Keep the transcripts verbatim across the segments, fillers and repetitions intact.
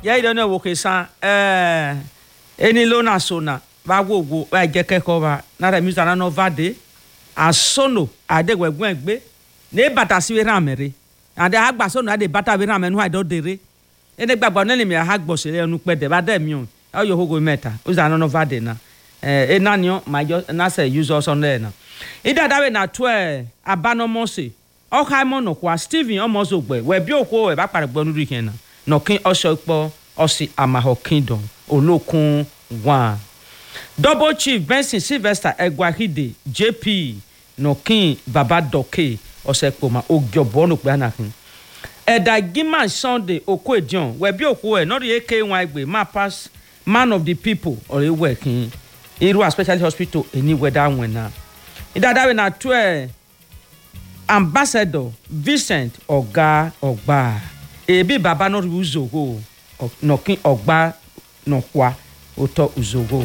ya ida no wo kesa eh eni lo na so na ba wo wo ba je keko ba na re music na no vade asono ade gwegwen gbe ne bata si we ran mere ade agba sono ade bata we ran me no ade dere ene gbagbo na le mi agbo se enu pe de ba de mi o ayo hogo meta uza no no vade na eh enanyo ma jo na say use us on there na ida dawe na to eh abanomonse o kai mo no kwa Stephen omozo gbe we bi okwo we ba pare gbo nu ri na no kin oso po osi amaho kingdom olokun one double chief Benson Sylvester Egwahide J P no kin baba doke osepo ma ogyobo no pe anakin eda giman Sunday okoedion we bi okwo e no ri ek one egbe ma pass man of the people or e working Iru specialty hospital anywhere down when na ida dawe na to e ambassador Vincent Oga Ogba ebi baba no uzogo no kin Ogba no kwa oto uzogo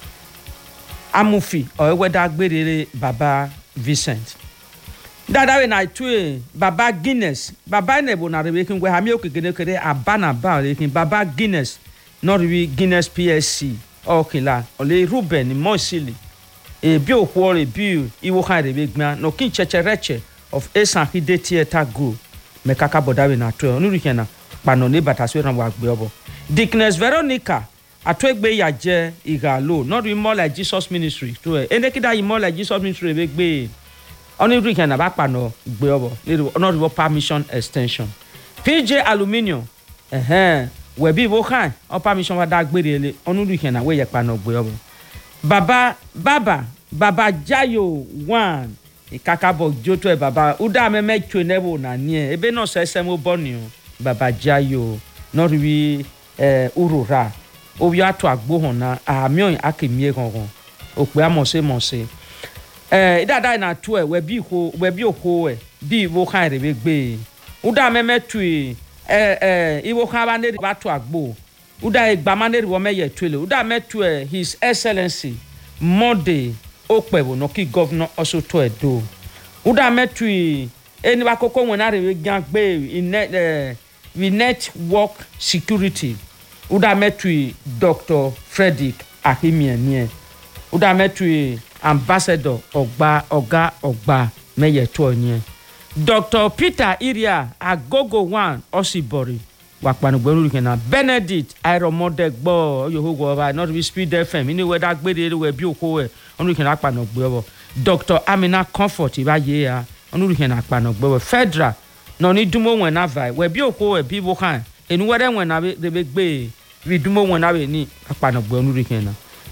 amufi o weda gberere baba Vincent dada we na to e baba Guinness baba nebo na rewe kin gwe ha mi okegene kere abana ba le kin baba Guinness no rewe Guinness P S C okay la ole Ruben Mosili e bi okwore bi iwo kan rewe gban no kin chechereche of Esan Hide Theater Group me kaka bodawe na to onu ri na pano ne bataswe ran wa gbe obo Dickness Veronica atwegbe ya je igalo not be more like Jesus ministry to e enekida yi more like Jesus ministry be gbe onu ri na ba pano gbe obo not be permission extension P J Aluminium eh eh we bi wo kan o permission wa da gbere onu ri na we ye pano gbe obo baba baba baba Jayo one ikakabo joto e baba uda me mecho nebo na nie ebe no so esemo boni o baba Jayo no ri eh urura obi ato agbo hon na amion akemie gongon ope amose mose eh idada na to e we bi ko we bi oko e bi wo kan re be gbe uda me metu e eh iwo kan ba ne ba to agbo uda e gba ma ne wo meye twele uda metu e his excellency Monday okpewo no ki governor also to edo uda metu eni ba koko won na re gan gbe in eh we network security uda metu Doctor Frederick Ahimianie uda metu ambassador Ogba Oga Ogba meye to onye Doctor Peter Iria Agogo one Osibori wapanugberu kena Benedict Iromodegbo yohogo ba not be Speed F M ni we da gbede we bi oko e onu kena apanugbewo Doctor Amina Comfort iba ye ya onu kena apanugbewo Federal no ni dumo wen na vai we bi oko e bi wo kan enu were wen na be be gbe we dumo wen na we ni apanugbe onu kena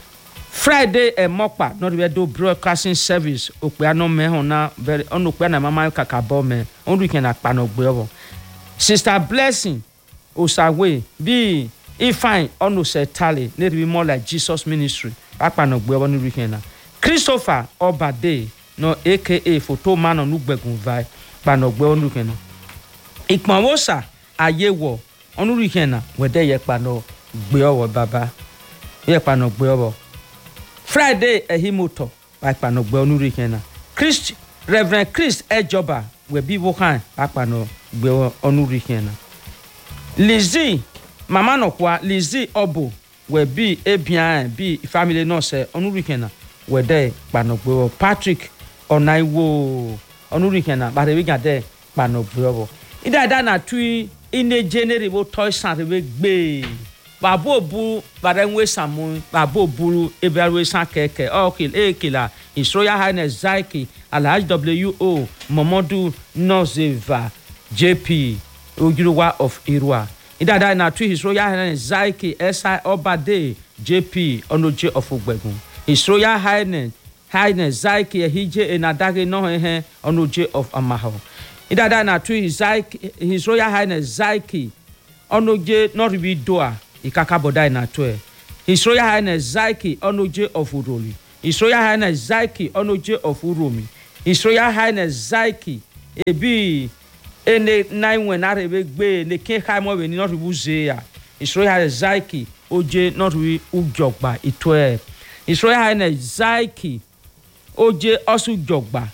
Friday e mopa no be do broadcasting service ope ano me hona very onu pe na mama kakabo me onu kena apanugbewo Sister Blessing Osawe bi ifine onu setale ne be more like Jesus ministry apanugbe onu kena Christopher Obade no aka photo man on ugbegun vai panogbe onu kena Ikpanwosa ayewo onu kena we de ye pano gbe owo baba ye pano gbe owo Friday ehimoto pa panogbe onu kena Christ Reverend Chris Ejoba we bi wo kan pano gbe onu kena Lizzie mama no kwa Lizzie Obo we bi ebian bi family no se onu kena we de panogbe owo Patrick Onaiwo onu kena ba re ga de panogbe owo ida da na tui ine generate toy san we gbe babo bu bare nwe samu babo buru ebiarwe san keke okay ekila His Royal Highness Zaiki Alhaji W O Momodu Nozeva J P Ojuruwa of Irua ida da na tui His Royal Highness Zaiki S I Obade J P Onoje of Ogbegun His Royal Highness Highness Zaiki Ehije Enadage no he Onoje of Amaho idada na tu His Royal Highness Zaiki Onoje Noribi Doa ikaka bodai na tu His Royal Highness Zaiki Onoje of Uroli His Royal Highness Zaiki Onoje of Uromi His Royal Highness Zaiki ebi ene nine when arebe gbe ne ke kai mo we ni Noribu Zeya His Royal Highness Zaiki oje Noribi Ujogba itwe His Royal Highness Zaiki oje osu jogba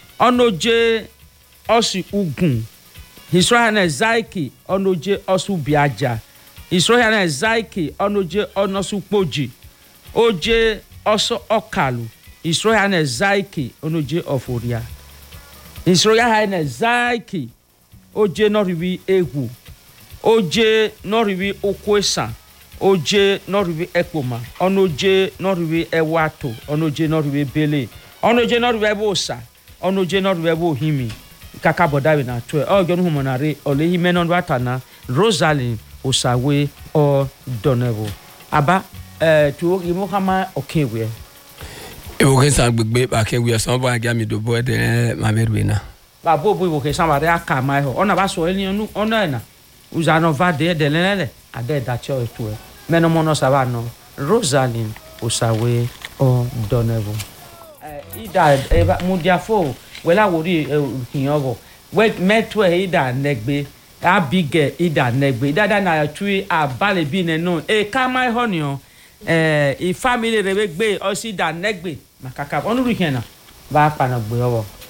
Onoje Osi Ugun His Royal Highness Zaiki Onoje Osu Biaja Israel na zaiki onoje onosukpoji oje oso okalu Israel na zaiki onoje oforia Israel na zaiki oje noriwi egwu oje noriwi okwesa oje noriwi ekpoma onoje noriwi ewato onoje noriwi bele onoje noriwi ebosa onoje noriwi ebohimi kaka bodawi na twe ogenu humonare olehi menon watana Rosalind Osawe o Donevo aba eh tu imo kama okewe e wo kensa gbegbe ba kewe so bo aga mi do bo de ma merwena ba bo bo ke sama re aka mai ho ona ba so eni onu ona na uza no va de de lele ade da cho etu e meno mono savano Rosalind Osawe o Donevo eh ida e mudiafo wela wori kinyogo we metwe ida negbe abige ida negbe dada na tui abale bi nenu e kama honio eh i family rebe gbe o si da negbe makaka onu rikena ba pa na gbe owo